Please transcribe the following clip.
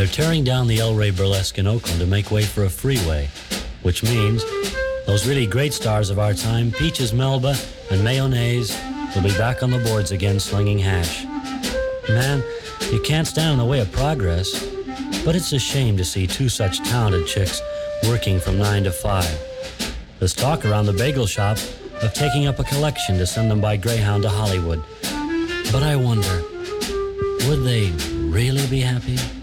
They're tearing down the El Rey Burlesque in Oakland to make way for a freeway, which means those really great stars of our time, Peaches Melba and Mayonnaise, will be back on the boards again slinging hash. Man, you can't stand in the way of progress, but it's a shame to see two such talented chicks working from 9 to 5. There's talk around the bagel shop of taking up a collection to send them by Greyhound to Hollywood. But I wonder, would they really be happy?